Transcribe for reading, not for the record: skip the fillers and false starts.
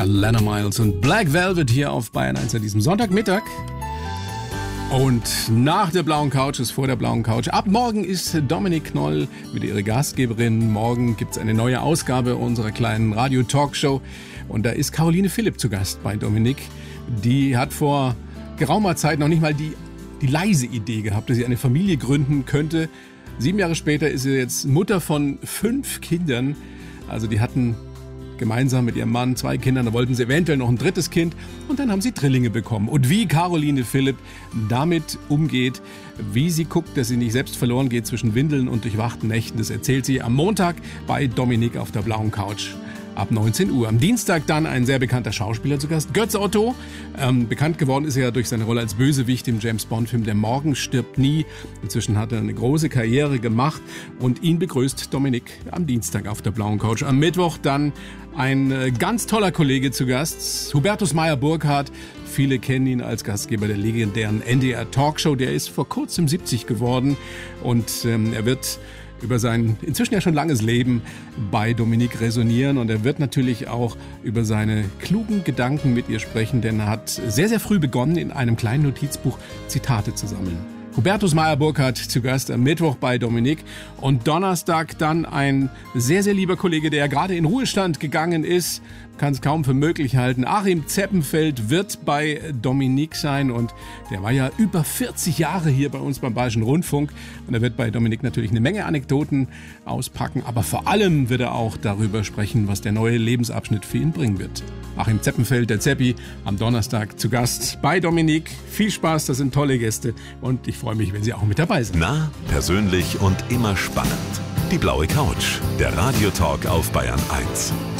Lana Miles und Black Velvet hier auf Bayern 1 an diesem Sonntagmittag. Und nach der blauen Couch ist vor der blauen Couch. Ab morgen ist Dominik Knoll wieder ihre Gastgeberin. Morgen gibt es eine neue Ausgabe unserer kleinen Radio-Talkshow. Und da ist Caroline Philipp zu Gast bei Dominik. Die hat vor geraumer Zeit noch nicht mal die leise Idee gehabt, dass sie eine Familie gründen könnte. 7 Jahre später ist sie jetzt Mutter von 5 Kindern. Also die hatten gemeinsam mit ihrem Mann 2 Kinder, da wollten sie eventuell noch ein 3. Kind und dann haben sie Drillinge bekommen. Und wie Caroline Philipp damit umgeht, wie sie guckt, dass sie nicht selbst verloren geht zwischen Windeln und durchwachten Nächten, das erzählt sie am Montag bei Dominik auf der blauen Couch. Ab 19 Uhr. Am Dienstag dann ein sehr bekannter Schauspieler zu Gast, Götz Otto. Bekannt geworden ist er ja durch seine Rolle als Bösewicht im James-Bond-Film Der Morgen stirbt nie. Inzwischen hat er eine große Karriere gemacht und ihn begrüßt Dominik am Dienstag auf der blauen Couch. Am Mittwoch dann ein ganz toller Kollege zu Gast, Hubertus Meyer-Burkhardt. Viele kennen ihn als Gastgeber der legendären NDR Talkshow. Der ist vor kurzem 70 geworden und er wird über sein inzwischen ja schon langes Leben bei Dominik resonieren und er wird natürlich auch über seine klugen Gedanken mit ihr sprechen, denn er hat sehr, sehr früh begonnen, in einem kleinen Notizbuch Zitate zu sammeln. Hubertus Meyer-Burkhardt zu Gast am Mittwoch bei Dominik und Donnerstag dann ein sehr, sehr lieber Kollege, der ja gerade in Ruhestand gegangen ist, kann es kaum für möglich halten. Achim Zeppenfeld wird bei Dominik sein und der war ja über 40 Jahre hier bei uns beim Bayerischen Rundfunk und er wird bei Dominik natürlich eine Menge Anekdoten auspacken, aber vor allem wird er auch darüber sprechen, was der neue Lebensabschnitt für ihn bringen wird. Achim Zeppenfeld, der Zeppi, am Donnerstag zu Gast bei Dominik. Viel Spaß, das sind tolle Gäste und ich freue mich, wenn Sie auch mit dabei sind. Nah, persönlich und immer spannend. Die blaue Couch, der Radiotalk auf Bayern 1.